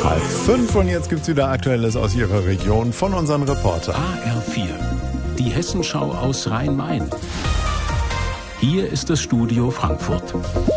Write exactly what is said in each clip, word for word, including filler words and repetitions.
Halb fünf und jetzt gibt's wieder Aktuelles aus Ihrer Region von unseren Reportern. A R vier, die Hessenschau aus Rhein-Main. Hier ist das Studio Frankfurt.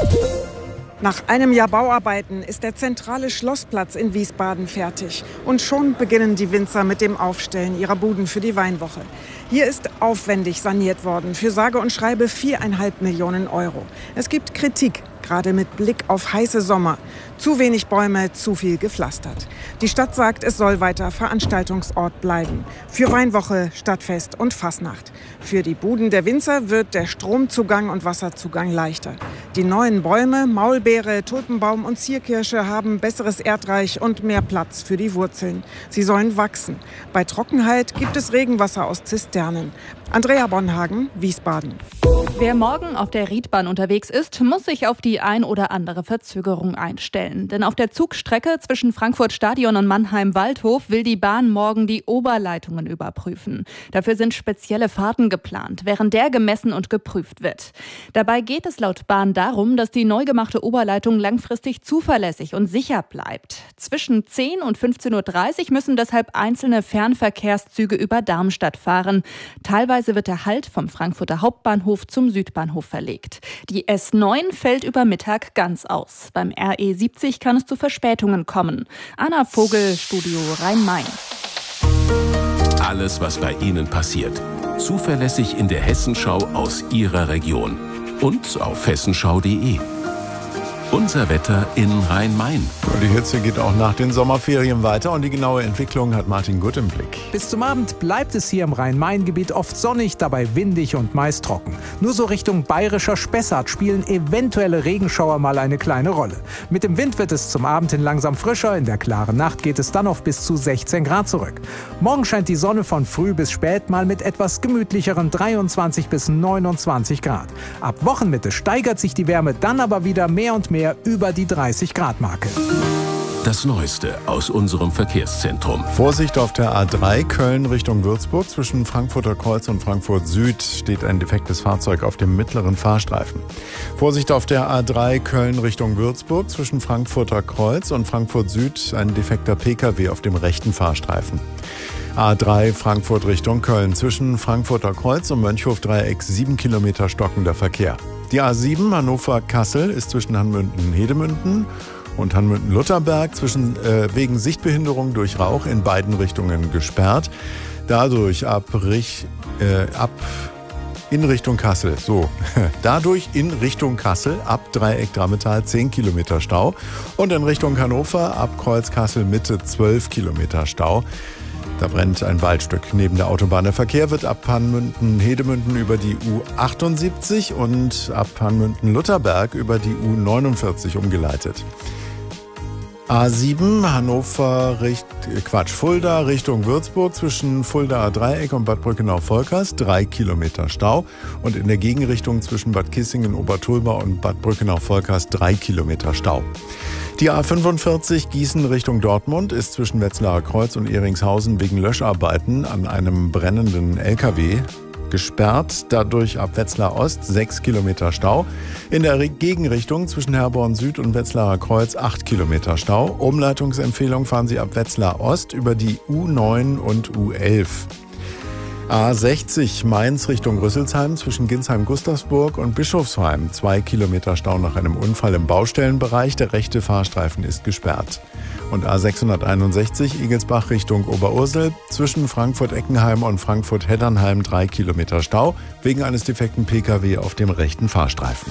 Nach einem Jahr Bauarbeiten ist der zentrale Schlossplatz in Wiesbaden fertig. Und schon beginnen die Winzer mit dem Aufstellen ihrer Buden für die Weinwoche. Hier ist aufwendig saniert worden, für sage und schreibe viereinhalb Millionen Euro. Es gibt Kritik, gerade mit Blick auf heiße Sommer. Zu wenig Bäume, zu viel gepflastert. Die Stadt sagt, es soll weiter Veranstaltungsort bleiben. Für Weinwoche, Stadtfest und Fasnacht. Für die Buden der Winzer wird der Stromzugang und Wasserzugang leichter. Die neuen Bäume, Maulbeere, Tulpenbaum und Zierkirsche haben besseres Erdreich und mehr Platz für die Wurzeln. Sie sollen wachsen. Bei Trockenheit gibt es Regenwasser aus Zisternen. Andrea Bonhagen, Wiesbaden. Wer morgen auf der Riedbahn unterwegs ist, muss sich auf die ein oder andere Verzögerung einstellen. Denn auf der Zugstrecke zwischen Frankfurt-Stadion und Mannheim-Waldhof will die Bahn morgen die Oberleitungen überprüfen. Dafür sind spezielle Fahrten geplant, während der gemessen und geprüft wird. Dabei geht es laut Bahn darum, dass die neu gemachte Oberleitung langfristig zuverlässig und sicher bleibt. Zwischen zehn und fünfzehn Uhr dreißig müssen deshalb einzelne Fernverkehrszüge über Darmstadt fahren. Teilweise wird der Halt vom Frankfurter Hauptbahnhof zum Südbahnhof verlegt. Die S neun fällt über Mittag ganz aus. Beim R E siebzig kann es zu Verspätungen kommen. Anna Vogel, Studio Rhein-Main. Alles, was bei Ihnen passiert. Zuverlässig in der Hessenschau aus Ihrer Region. Und auf hessenschau punkt de. Unser Wetter in Rhein-Main. Die Hitze geht auch nach den Sommerferien weiter und die genaue Entwicklung hat Martin Gutt im Blick. Bis zum Abend bleibt es hier im Rhein-Main-Gebiet oft sonnig, dabei windig und meist trocken. Nur so Richtung bayerischer Spessart spielen eventuelle Regenschauer mal eine kleine Rolle. Mit dem Wind wird es zum Abend hin langsam frischer, in der klaren Nacht geht es dann auf bis zu sechzehn Grad zurück. Morgen scheint die Sonne von früh bis spät mal mit etwas gemütlicheren dreiundzwanzig bis neunundzwanzig Grad. Ab Wochenmitte steigert sich die Wärme dann aber wieder mehr und mehr über die dreißig Grad Marke. Das Neueste aus unserem Verkehrszentrum. Vorsicht auf der A drei Köln Richtung Würzburg. Zwischen Frankfurter Kreuz und Frankfurt Süd steht ein defektes Fahrzeug auf dem mittleren Fahrstreifen. Vorsicht auf der A drei Köln Richtung Würzburg. Zwischen Frankfurter Kreuz und Frankfurt Süd ein defekter P K W auf dem rechten Fahrstreifen. A drei Frankfurt Richtung Köln. Zwischen Frankfurter Kreuz und Mönchhof-Dreieck sieben Kilometer stockender Verkehr. Die A sieben Hannover-Kassel ist zwischen Hanmünden-Hedemünden und Hanmünden-Lutherberg zwischen, äh, wegen Sichtbehinderung durch Rauch in beiden Richtungen gesperrt. Dadurch ab, äh, ab in Richtung Kassel, so, dadurch in Richtung Kassel ab Dreieck Drammetal zehn Kilometer Stau und in Richtung Hannover ab Kreuz Kassel Mitte zwölf Kilometer Stau. Da brennt ein Waldstück neben der Autobahn. Der Verkehr wird ab Hanmünden-Hedemünden über die U achtundsiebzig und ab Hanmünden-Lutherberg über die U neunundvierzig umgeleitet. A sieben Hannover, Richt, Quatsch, Fulda Richtung Würzburg zwischen Fuldaer Dreieck und Bad Brückenau-Volkers drei Kilometer Stau und in der Gegenrichtung zwischen Bad Kissingen, Obertulba und Bad Brückenau-Volkers drei Kilometer Stau. Die A fünfundvierzig Gießen Richtung Dortmund ist zwischen Wetzlarer Kreuz und Ehringshausen wegen Löscharbeiten an einem brennenden L K W gesperrt. Dadurch ab Wetzlar Ost sechs Kilometer Stau. In der Gegenrichtung zwischen Herborn Süd und Wetzlarer Kreuz acht Kilometer Stau. Umleitungsempfehlung fahren Sie ab Wetzlar Ost über die U neun und U elf. A sechzig Mainz Richtung Rüsselsheim zwischen Ginsheim-Gustavsburg und Bischofsheim. Zwei Kilometer Stau nach einem Unfall im Baustellenbereich. Der rechte Fahrstreifen ist gesperrt. Und A sechshunderteinundsechzig Igelsbach Richtung Oberursel zwischen Frankfurt-Eckenheim und Frankfurt-Heddernheim drei Kilometer Stau wegen eines defekten P K W auf dem rechten Fahrstreifen.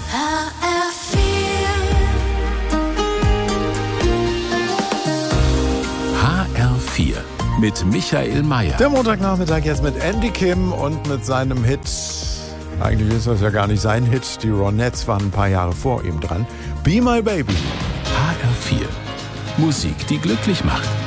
H R vier mit Michael Mayer. Der Montagnachmittag jetzt mit Andy Kim und mit seinem Hit. Eigentlich ist das ja gar nicht sein Hit. Die Ronettes waren ein paar Jahre vor ihm dran. Be My Baby. H R vier. Musik, die glücklich macht.